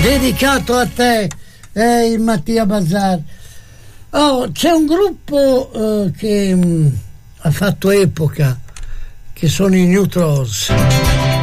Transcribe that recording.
dedicato a te, il Mattia Bazar. C'è un gruppo che ha fatto epoca, che sono i New Trolls.